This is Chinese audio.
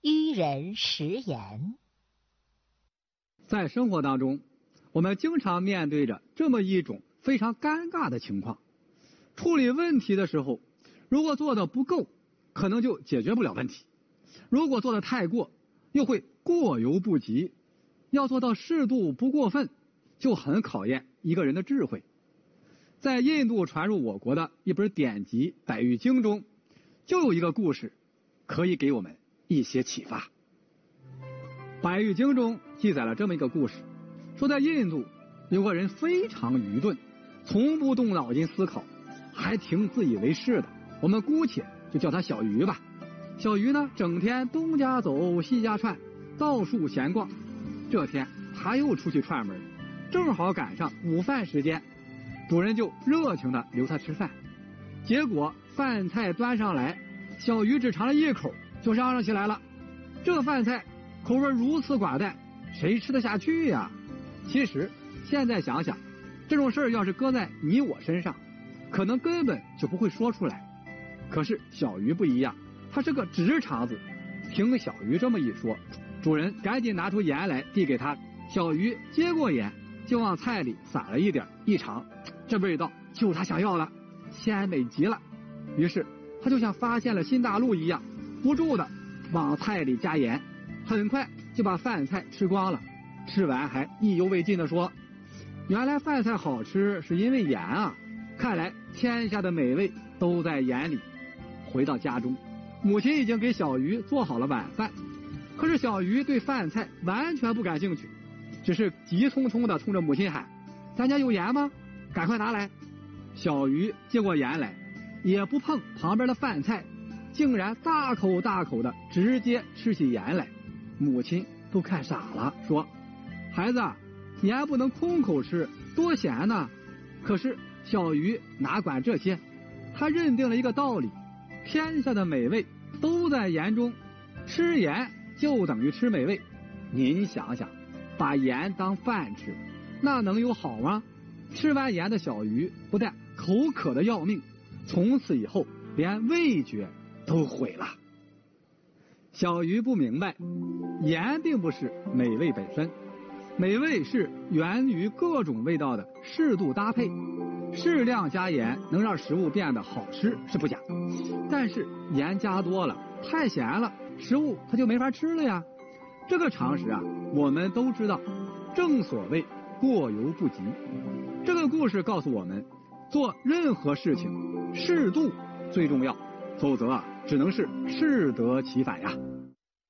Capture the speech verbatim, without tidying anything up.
愚人食言。 在生活当中，我们经常面对着这么一种非常尴尬的情况：处理问题的时候，如果做的不够，可能就解决不了问题；如果做的太过，又会过犹不及。要做到适度不过分，就很考验一个人的智慧。在印度传入我国的一本典籍《百喻经》中，就有一个故事可以给我们一些启发。《百喻经》中记载了这么一个故事，说在印度有个人非常愚钝，从不动脑筋思考，还挺自以为是的，我们姑且就叫他小鱼吧。小鱼呢，整天东家走西家串，到处闲逛。这天他又出去串门，正好赶上午饭时间，主人就热情的留他吃饭。结果饭菜端上来，小鱼只尝了一口就嚷嚷起来了：这饭菜口味如此寡淡，谁吃得下去呀？其实现在想想，这种事儿要是搁在你我身上，可能根本就不会说出来。可是小鱼不一样，他是个直肠子，听小鱼这么一说，主人赶紧拿出盐来递给他。小鱼接过盐，就往菜里撒了一点，一尝，这味道就是他想要的，鲜美极了。于是他就像发现了新大陆一样，不住的往菜里加盐，很快就把饭菜吃光了。吃完还意犹未尽的说：原来饭菜好吃是因为盐啊，看来天下的美味都在盐里。回到家中，母亲已经给小鱼做好了晚饭，可是小鱼对饭菜完全不感兴趣，只是急匆匆的冲着母亲喊：咱家有盐吗？赶快拿来。小鱼接过盐来，也不碰旁边的饭菜，竟然大口大口的直接吃起盐来。母亲都看傻了，说：孩子，盐不能空口吃，多咸呢。可是小鱼哪管这些，他认定了一个道理：天下的美味都在盐中，吃盐就等于吃美味。您想想，把盐当饭吃，那能有好吗？吃完盐的小鱼不但口渴的要命，从此以后连味觉都毁了。小鱼不明白，盐并不是美味本身，美味是源于各种味道的适度搭配。适量加盐能让食物变得好吃是不假，但是盐加多了，太咸了，食物它就没法吃了呀。这个常识啊，我们都知道，正所谓过犹不及。这个故事告诉我们，做任何事情适度最重要，否则啊，只能是适得其反呀。